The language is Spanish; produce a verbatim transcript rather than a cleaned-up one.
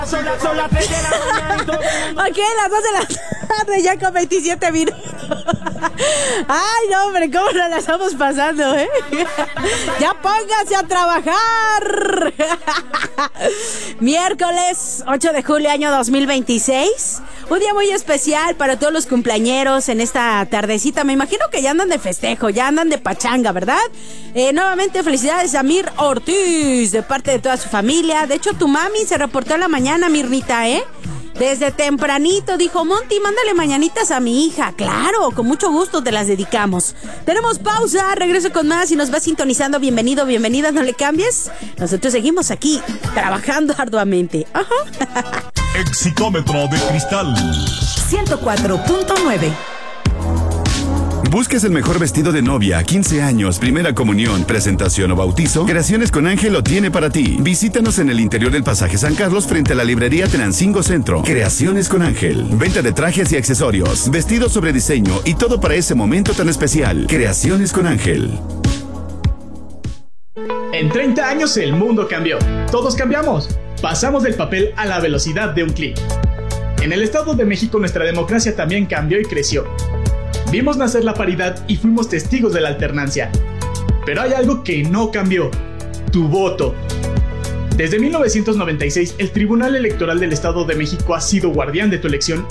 Son las, son las tres de la mañana y todo el mundo... Ok, las dos de la tarde ya con veintisiete minutos. Ay, no, hombre, cómo nos la estamos pasando, ¿eh? Ya póngase a trabajar. Miércoles ocho de julio, año dos mil veintiséis. Un día muy especial para todos los cumpleañeros en esta tardecita. Me imagino que ya andan de festejo, ya andan de pachanga, ¿verdad? Eh, nuevamente felicidades a Mir Ortiz, de parte de toda su familia. De hecho, tu mami se reportó en la mañana, Mirnita, ¿eh? Desde tempranito dijo, Monty, mándale mañanitas a mi hija. Claro, con mucho gusto te las dedicamos. Tenemos pausa, regreso con más y nos va sintonizando. Bienvenido, bienvenida, no le cambies. Nosotros seguimos aquí, trabajando arduamente. Ajá. Exitómetro de cristal ciento cuatro punto nueve. ¿Buscas el mejor vestido de novia, quince años, primera comunión, presentación o bautizo? Creaciones con Ángel lo tiene para ti. Visítanos en el interior del Pasaje San Carlos frente a la librería Tenancingo Centro. Creaciones con Ángel. Venta de trajes y accesorios, vestidos sobre diseño y todo para ese momento tan especial. Creaciones con Ángel. En treinta años el mundo cambió. Todos cambiamos. Pasamos del papel a la velocidad de un clic. En el Estado de México nuestra democracia también cambió y creció. Vimos nacer la paridad y fuimos testigos de la alternancia. Pero hay algo que no cambió: tu voto. Desde mil novecientos noventa y seis, el Tribunal Electoral del Estado de México ha sido guardián de tu elección